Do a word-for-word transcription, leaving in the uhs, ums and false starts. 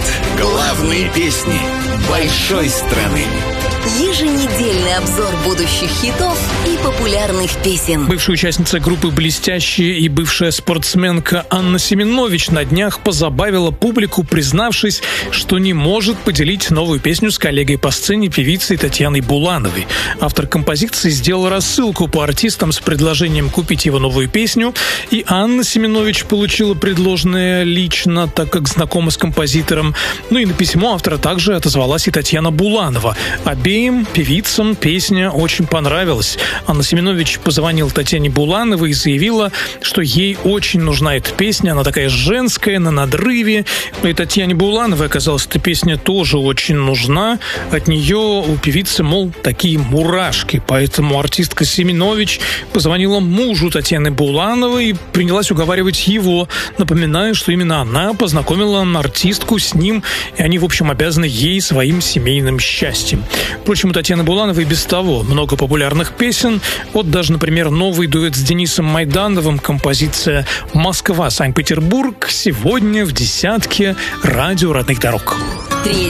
Главные песни большой страны. Еженедельный обзор будущих хитов и популярных песен. Бывшая участница группы «Блестящие» и бывшая спортсменка Анна Семенович на днях позабавила публику, признавшись, что не может поделить новую песню с коллегой по сцене, певицей Татьяной Булановой. Автор композиции сделал рассылку по артистам с предложением купить его новую песню, и Анна Семенович получила предложенное лично, так как знакома с композитором. Ну и на письмо автора также отозвалась и Татьяна Буланова. Обеим певицам песня очень понравилась. Анна Семенович позвонила Татьяне Булановой и заявила, что ей очень нужна эта песня. Она такая женская, на надрыве. И Татьяне Булановой оказалось, эта песня тоже очень нужна. От нее у певицы, мол, такие мурашки. Поэтому артистка Семенович позвонила мужу Татьяны Булановой и принялась уговаривать его, напоминая, что именно она познакомила артистку с ним, и они, в общем, обязаны ей своим семейным счастьем. Впрочем, у Татьяны Булановой без того много популярных песен. Вот даже, например, новый дуэт с Денисом Майдановым, композиция «Москва-Санкт-Петербург» сегодня в десятке радио родных дорог.